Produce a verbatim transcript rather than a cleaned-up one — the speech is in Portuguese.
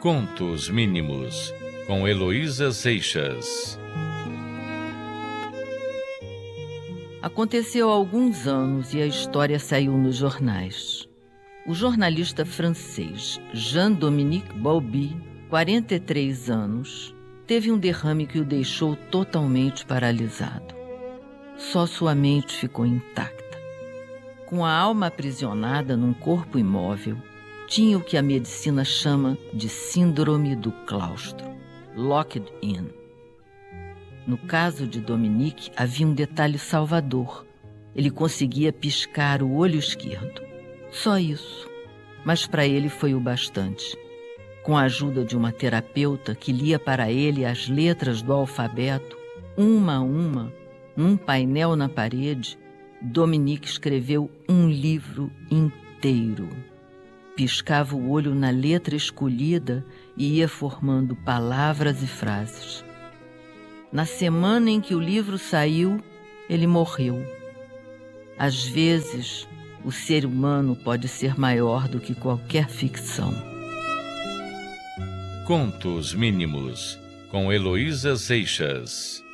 Contos Mínimos, com Heloísa Seixas. Aconteceu há alguns anos e a história saiu nos jornais. O jornalista francês Jean-Dominique Bauby, quarenta e três anos, teve um derrame que o deixou totalmente paralisado. Só sua mente ficou intacta. Com a alma aprisionada num corpo imóvel, tinha o que a medicina chama de síndrome do claustro, locked in. No caso de Dominique, havia um detalhe salvador. Ele conseguia piscar o olho esquerdo. Só isso. Mas para ele foi o bastante. Com a ajuda de uma terapeuta que lia para ele as letras do alfabeto, uma a uma, num painel na parede, Dominique escreveu um livro inteiro. Piscava o olho na letra escolhida e ia formando palavras e frases. Na semana em que o livro saiu, ele morreu. Às vezes, o ser humano pode ser maior do que qualquer ficção. Contos Mínimos, com Heloísa Seixas.